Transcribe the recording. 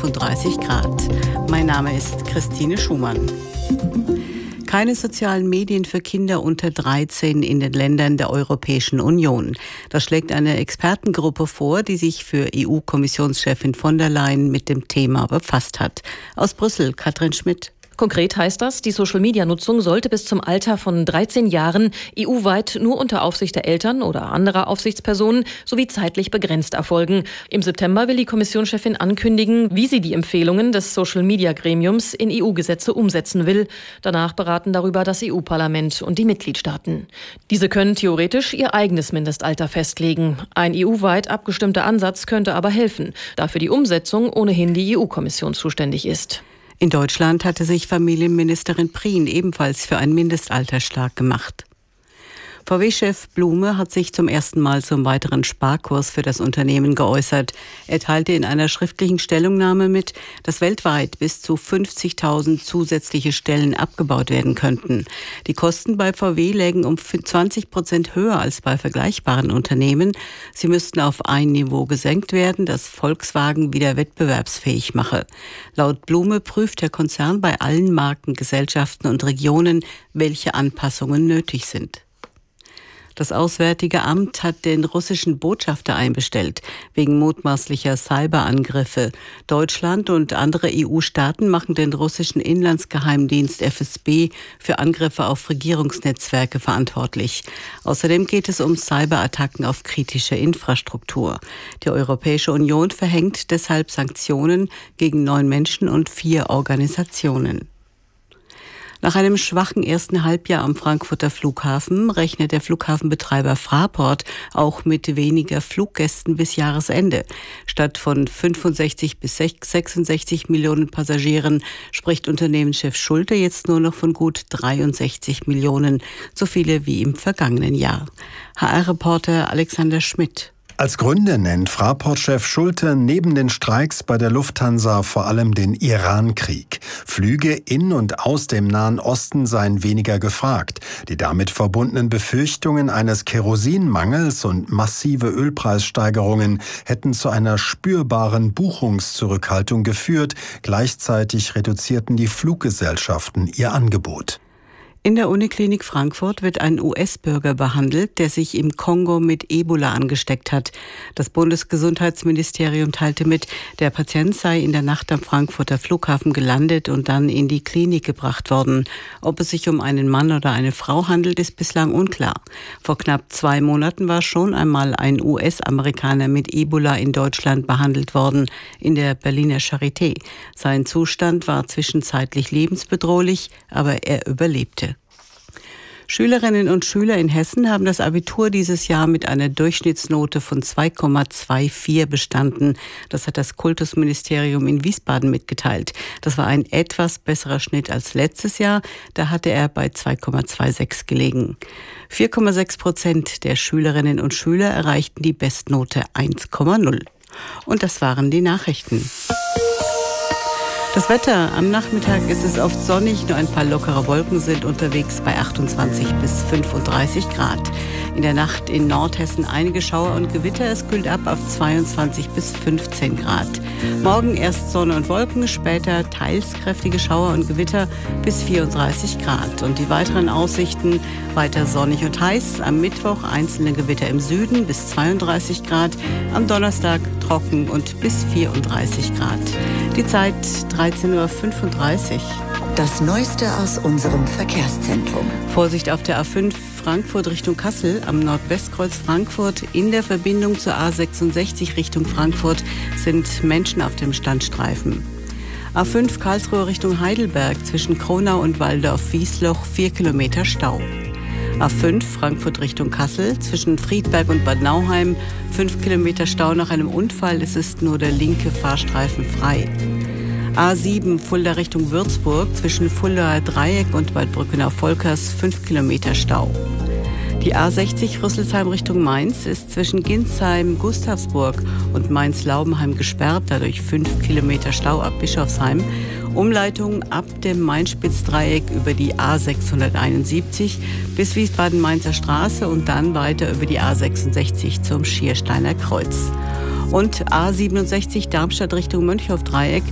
35 Grad. Mein Name ist Christine Schumann. Keine sozialen Medien für Kinder unter 13 in den Ländern der Europäischen Union. Das schlägt eine Expertengruppe vor, die sich für EU-Kommissionschefin von der Leyen mit dem Thema befasst hat. Aus Brüssel, Katrin Schmidt. Konkret heißt das, die Social-Media-Nutzung sollte bis zum Alter von 13 Jahren EU-weit nur unter Aufsicht der Eltern oder anderer Aufsichtspersonen sowie zeitlich begrenzt erfolgen. Im September will die Kommissionschefin ankündigen, wie sie die Empfehlungen des Social-Media-Gremiums in EU-Gesetze umsetzen will. Danach beraten darüber das EU-Parlament und die Mitgliedstaaten. Diese können theoretisch ihr eigenes Mindestalter festlegen. Ein EU-weit abgestimmter Ansatz könnte aber helfen, da für die Umsetzung ohnehin die EU-Kommission zuständig ist. In Deutschland hatte sich Familienministerin Prien ebenfalls für ein Mindestalter stark gemacht. VW-Chef Blume hat sich zum ersten Mal zum weiteren Sparkurs für das Unternehmen geäußert. Er teilte in einer schriftlichen Stellungnahme mit, dass weltweit bis zu 50.000 zusätzliche Stellen abgebaut werden könnten. Die Kosten bei VW lägen um 20% höher als bei vergleichbaren Unternehmen. Sie müssten auf ein Niveau gesenkt werden, das Volkswagen wieder wettbewerbsfähig mache. Laut Blume prüft der Konzern bei allen Marken, Gesellschaften und Regionen, welche Anpassungen nötig sind. Das Auswärtige Amt hat den russischen Botschafter einbestellt, wegen mutmaßlicher Cyberangriffe. Deutschland und andere EU-Staaten machen den russischen Inlandsgeheimdienst FSB für Angriffe auf Regierungsnetzwerke verantwortlich. Außerdem geht es um Cyberattacken auf kritische Infrastruktur. Die Europäische Union verhängt deshalb Sanktionen gegen 9 Menschen und 4 Organisationen. Nach einem schwachen ersten Halbjahr am Frankfurter Flughafen rechnet der Flughafenbetreiber Fraport auch mit weniger Fluggästen bis Jahresende. Statt von 65 bis 66 Millionen Passagieren spricht Unternehmenschef Schulte jetzt nur noch von gut 63 Millionen, so viele wie im vergangenen Jahr. HR-Reporter Alexander Schmidt. Als Gründe nennt Fraport-Chef Schulte neben den Streiks bei der Lufthansa vor allem den Iran-Krieg. Flüge in und aus dem Nahen Osten seien weniger gefragt. Die damit verbundenen Befürchtungen eines Kerosinmangels und massive Ölpreissteigerungen hätten zu einer spürbaren Buchungszurückhaltung geführt. Gleichzeitig reduzierten die Fluggesellschaften ihr Angebot. In der Uniklinik Frankfurt wird ein US-Bürger behandelt, der sich im Kongo mit Ebola angesteckt hat. Das Bundesgesundheitsministerium teilte mit, der Patient sei in der Nacht am Frankfurter Flughafen gelandet und dann in die Klinik gebracht worden. Ob es sich um einen Mann oder eine Frau handelt, ist bislang unklar. Vor knapp 2 Monaten war schon einmal ein US-Amerikaner mit Ebola in Deutschland behandelt worden, in der Berliner Charité. Sein Zustand war zwischenzeitlich lebensbedrohlich, aber er überlebte. Schülerinnen und Schüler in Hessen haben das Abitur dieses Jahr mit einer Durchschnittsnote von 2,24 bestanden. Das hat das Kultusministerium in Wiesbaden mitgeteilt. Das war ein etwas besserer Schnitt als letztes Jahr. Da hatte er bei 2,26 gelegen. 4,6% der Schülerinnen und Schüler erreichten die Bestnote 1,0. Und das waren die Nachrichten. Das Wetter: Am Nachmittag ist es oft sonnig, nur ein paar lockere Wolken sind unterwegs bei 28 bis 35 Grad. In der Nacht in Nordhessen einige Schauer und Gewitter, es kühlt ab auf 22 bis 15 Grad. Morgen erst Sonne und Wolken, später teils kräftige Schauer und Gewitter bis 34 Grad. Und die weiteren Aussichten: weiter sonnig und heiß, am Mittwoch einzelne Gewitter im Süden bis 32 Grad, am Donnerstag trocken und bis 34 Grad. Die Zeit 13.35 Uhr. Das Neueste aus unserem Verkehrszentrum. Vorsicht auf der A5 Frankfurt Richtung Kassel, am Nordwestkreuz Frankfurt. In der Verbindung zur A66 Richtung Frankfurt sind Menschen auf dem Standstreifen. A5 Karlsruhe Richtung Heidelberg, zwischen Kronau und Waldorf-Wiesloch 4 Kilometer Stau. A5 Frankfurt Richtung Kassel, zwischen Friedberg und Bad Nauheim 5 Kilometer Stau nach einem Unfall. Es ist nur der linke Fahrstreifen frei. A7 Fulda Richtung Würzburg, zwischen Fuldaer Dreieck und Bad Brückenau-Volkers 5 Kilometer Stau. Die A60 Rüsselsheim Richtung Mainz ist zwischen Ginsheim, Gustavsburg und Mainz-Laubenheim gesperrt, dadurch 5 Kilometer Stau ab Bischofsheim. Umleitung ab dem Main-Spitz-Dreieck über die A671 bis Wiesbaden-Mainzer Straße und dann weiter über die A66 zum Schiersteiner Kreuz. Und A67 Darmstadt Richtung Mönchhof-Dreieck